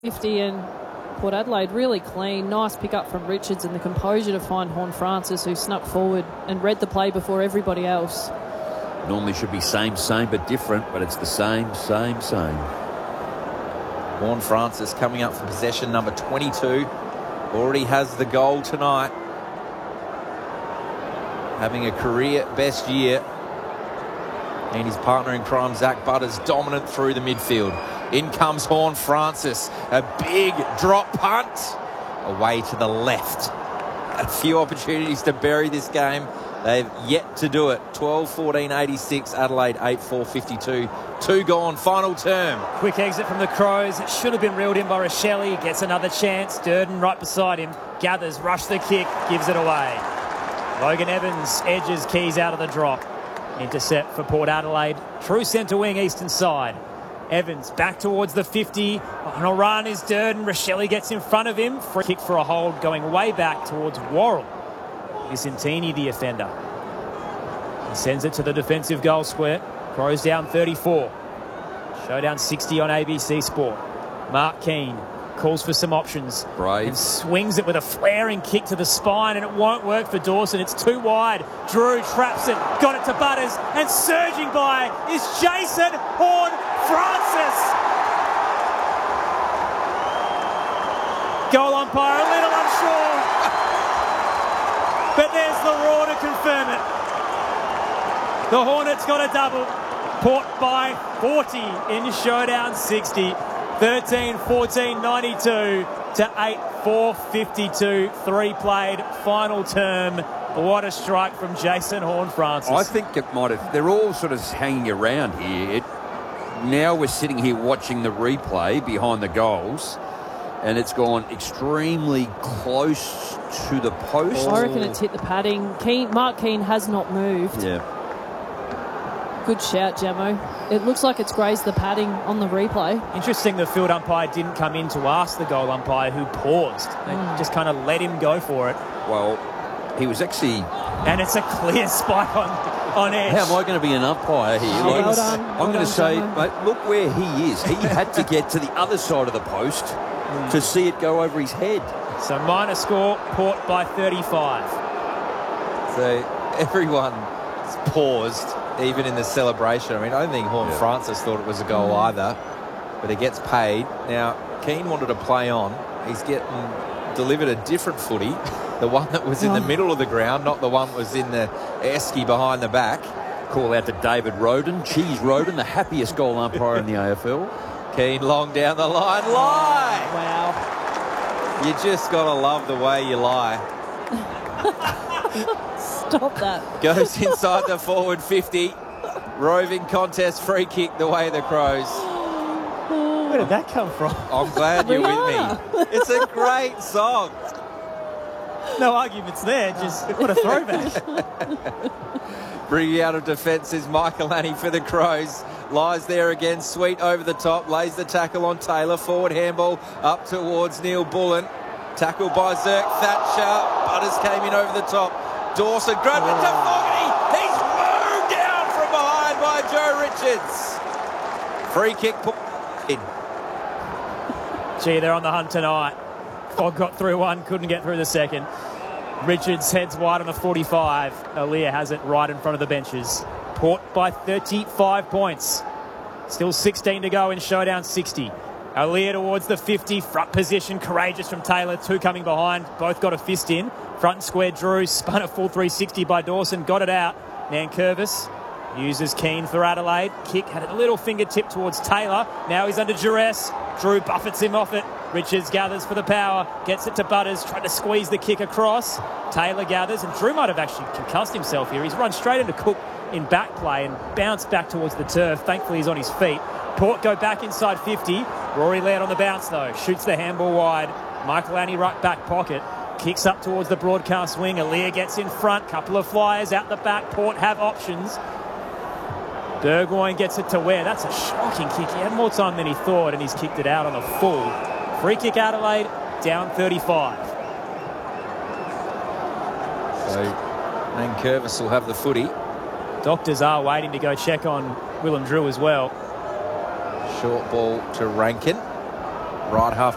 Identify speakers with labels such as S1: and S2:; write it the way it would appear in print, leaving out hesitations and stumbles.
S1: 50 and Port Adelaide really clean. Nice pick up from Richards and the composure to find Horne-Francis, who snuck forward and read the play before everybody else.
S2: Normally should be same, but different, but it's the same.
S3: Horne-Francis coming up for possession number 22. Already has the goal tonight. Having a career best year. And his partner in crime, Zach Butters, dominant through the midfield. In comes Horne-Francis. A big drop punt. Away to the left. A few opportunities to bury this game. They've yet to do it. 12-14-86. Adelaide 8-4-52. 2 gone. Final term.
S4: Quick exit from the Crows. It should have been reeled in by Rochelle. Gets another chance. Durden right beside him. Gathers, rush the kick. Gives it away. Logan Evans edges Keys out of the drop. Intercept for Port Adelaide. True centre wing, eastern side. Evans back towards the 50. On a run is Durden. Rochelle gets in front of him. Free kick for a hold going way back towards Worrell. Isintini, the offender. He sends it to the defensive goal square. Crows down 34. Showdown 60 on ABC Sport. Mark Keane calls for some options.
S2: Brave.
S4: And swings it with a flaring kick to the spine, and it won't work for Dawson. It's too wide. Drew traps it. Got it to Butters. And surging by is Jason Horne-Francis. Goal umpire a little unsure. But there's the roar to confirm it. The Hornets got a double. Port by 40 in Showdown 60. 13-14-92 to 8-4-52. 3 played. Final term. What a strike from Jason Horne-Francis.
S2: I think it might have. They're all sort of hanging around here. Now we're sitting here watching the replay behind the goals, and it's gone extremely close to the post.
S1: I reckon it's hit the padding. Mark Keane has not moved.
S2: Yeah.
S1: Good shout, Jamo. It looks like it's grazed the padding on the replay.
S4: Interesting the field umpire didn't come in to ask the goal umpire, who paused. They just kind of let him go for it.
S2: Well, he was actually...
S4: And it's a clear spike on edge.
S2: How am I going to be an umpire here?
S1: Well done.
S2: I'm going to say, mate, look where he is. He had to get to the other side of the post to see it go over his head.
S4: So minor score, Port by 35.
S3: So everyone paused, even in the celebration. I mean, I don't think Horne-Francis thought it was a goal either, but it gets paid. Now, Keane wanted to play on. He's getting delivered a different footy, the one that was in the middle of the ground, not the one that was in the esky behind the back.
S2: Call out to David Roden, Cheese Roden, the happiest goal umpire in the AFL.
S3: Keane long down the line. Lie!
S1: Wow.
S3: You just got to love the way you lie.
S1: Stop that.
S3: Goes inside the forward 50. Roving contest, free kick the way of the Crows.
S4: Where did that come from?
S3: I'm glad you're with me. It's a great song.
S4: No arguments there, just what a throwback.
S3: Bringing out of defence is Michael Annie for the Crows. Lies there again, Sweet over the top, lays the tackle on Taylor. Forward handball up towards Neil Bullen. Tackled by Zirk Thatcher. Butters came in over the top. Dawson grabbed it to Fogarty. He's moved down from behind by Joe Richards. Free kick put in.
S4: Gee, they're on the hunt tonight. Fogg got through one, couldn't get through the second. Richards heads wide on the 45. Aaliyah has it right in front of the benches. Port by 35 points. Still 16 to go in Showdown 60. Aaliyah towards the 50. Front position, courageous from Taylor. 2 coming behind. Both got a fist in. Front and square Drew. Spun a full 360 by Dawson. Got it out. Nankervis uses Keane for Adelaide. Kick had a little fingertip towards Taylor. Now he's under duress. Drew buffets him off it. Richards gathers for the power. Gets it to Butters. Trying to squeeze the kick across. Taylor gathers. And Drew might have actually concussed himself here. He's run straight into Cook in back play and bounced back towards the turf. Thankfully, he's on his feet. Port go back inside 50. Rory Laird on the bounce, though. Shoots the handball wide. Michael Annie right back pocket. Kicks up towards the broadcast wing. Aaliyah gets in front. Couple of flyers out the back. Port have options. Burgoyne gets it to Ware. That's a shocking kick. He had more time than he thought, and he's kicked it out on the full. Free kick Adelaide, down 35.
S3: So Nankervis will have the footy.
S4: Doctors are waiting to go check on Willem Drew as well.
S3: Short ball to Rankin. Right half